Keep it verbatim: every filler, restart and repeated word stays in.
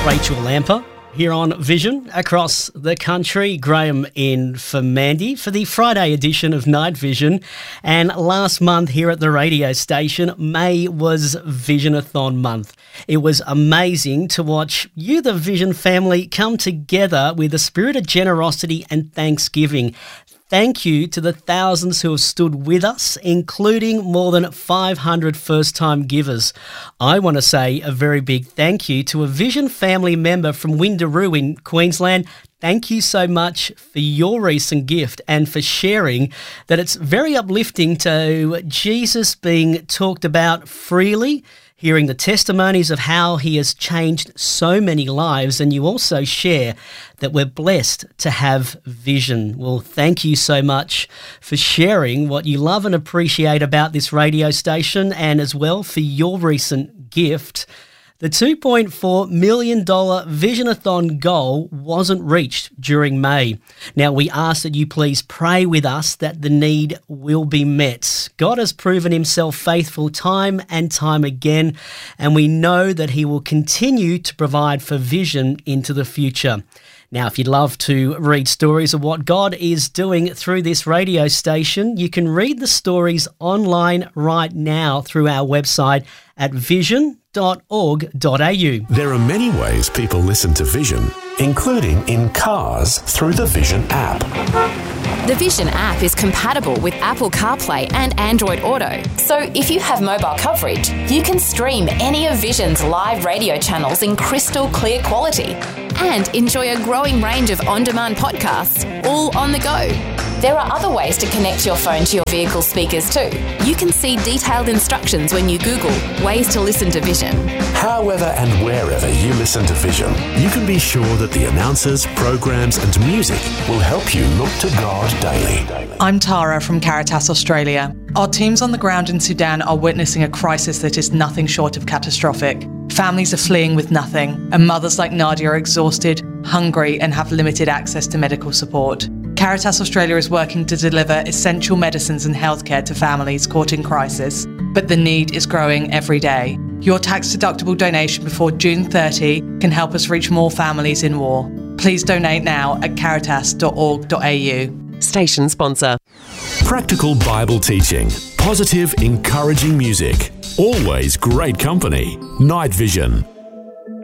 Rachel Lamper here on Vision across the country. Graham in for Mandy for the Friday edition of Night Vision. And last month here at the radio station, May was Visionathon month. It was amazing to watch you, the Vision family, come together with a spirit of generosity and thanksgiving. Thank you to the thousands who have stood with us, including more than five hundred first-time givers. I want to say a very big thank you to a Vision family member from Windaroo in Queensland. Thank you so much for your recent gift and for sharing that it's very uplifting to Jesus being talked about freely, hearing the testimonies of how he has changed so many lives, and you also share that we're blessed to have Vision. Well, thank you so much for sharing what you love and appreciate about this radio station, and as well for your recent gift. The two point four million dollars Visionathon goal wasn't reached during May. Now, we ask that you please pray with us that the need will be met. God has proven himself faithful time and time again, and we know that he will continue to provide for Vision into the future. Now, if you'd love to read stories of what God is doing through this radio station, you can read the stories online right now through our website at vision dot org dot a u. There are many ways people listen to Vision, including in cars through the Vision app. The Vision app is compatible with Apple CarPlay and Android Auto, so if you have mobile coverage, you can stream any of Vision's live radio channels in crystal clear quality and enjoy a growing range of on-demand podcasts, all on the go. There are other ways to connect your phone to your vehicle speakers too. You can see detailed instructions when you Google ways to listen to Vision. However and wherever you listen to Vision, you can be sure that the announcers, programs and music will help you look to God daily. I'm Tara from Caritas Australia. Our teams on the ground in Sudan are witnessing a crisis that is nothing short of catastrophic. Families are fleeing with nothing, and mothers like Nadia are exhausted, hungry and have limited access to medical support. Caritas Australia is working to deliver essential medicines and healthcare to families caught in crisis, but the need is growing every day. Your tax-deductible donation before June thirtieth can help us reach more families in war. Please donate now at caritas dot org dot a u. Station sponsor. Practical Bible teaching, positive, encouraging music, always great company. Night Vision.